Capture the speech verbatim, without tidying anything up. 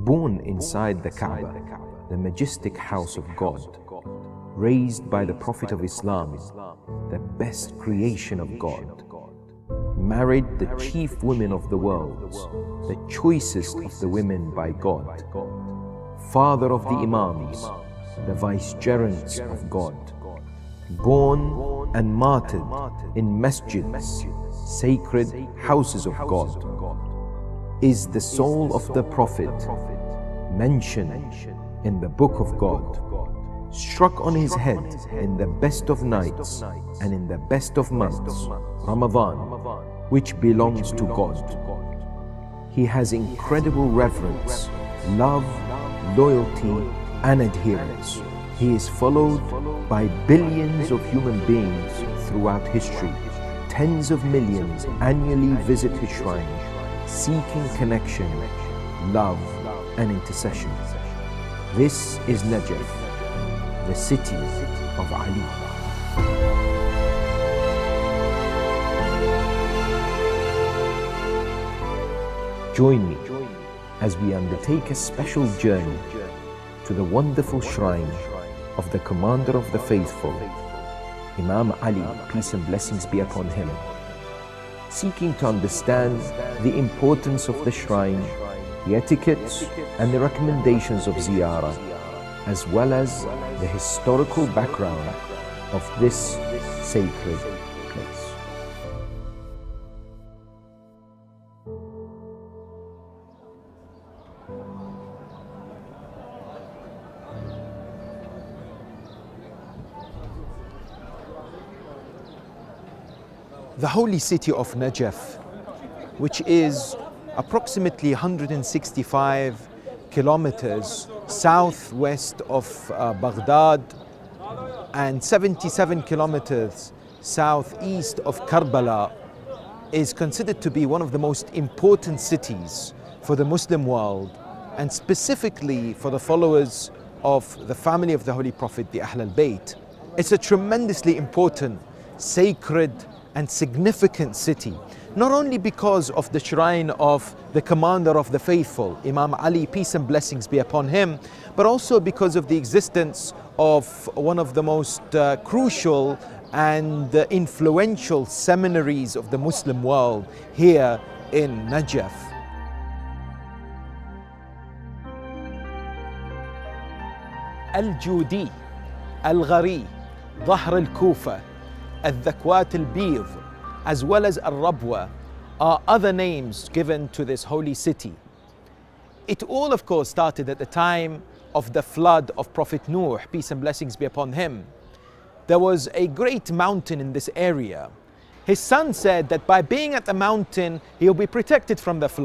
Born inside the Kaaba, the majestic house of God, raised by the Prophet of Islam, the best creation of God, married the chief women of the world, the choicest of the women by God, father of the Imams, the vicegerents of God, born and martyred in masjids, sacred houses of God, is the soul of the Prophet, mentioned in the Book of God, struck on his head in the best of nights and in the best of months, Ramadan, which belongs to God. He has incredible reverence, love, loyalty, and adherence. He is followed by billions of human beings throughout history. Tens of millions annually visit his shrine, seeking connection, love, and intercession. This is Najaf, the city of Ali. Join me as we undertake a special journey to the wonderful shrine of the Commander of the Faithful, Imam Ali, peace and blessings be upon him, seeking to understand the importance of the shrine, the etiquettes and the recommendations of ziyarah, as well as the historical background of this sacred place. The holy city of Najaf, which is approximately one hundred sixty-five kilometers southwest of uh, Baghdad and seventy-seven kilometers southeast of Karbala, is considered to be one of the most important cities for the Muslim world, and specifically for the followers of the family of the Holy Prophet, the Ahl al-Bayt. It's a tremendously important, sacred, and significant city, not only because of the shrine of the Commander of the Faithful, Imam Ali, peace and blessings be upon him, but also because of the existence of one of the most uh, crucial and uh, influential seminaries of the Muslim world here in Najaf. Al-Judi, Al-Ghari, Dhahr al-Kufa, Al-Dhakwat al-Bid, as well as Al-Rabwa, are other names given to this holy city. It all, of course, started at the time of the flood of Prophet Nuh, peace and blessings be upon him. There was a great mountain in this area. His son said that by being at the mountain, he'll be protected from the flood.